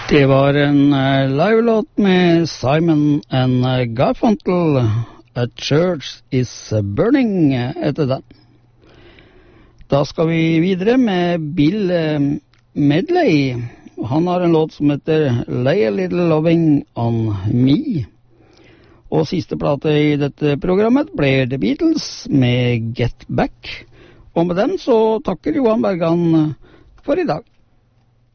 Det var en live-låt med Simon and Garfunkel, A Church is Burning, etter den. Da skal vi videre med Bill Medley. Han har en låt som heter Lay a Little Loving on Me. Og siste plate i dette programmet ble The Beatles med Get Back. Og med den så takker Johan Bergan for i dag.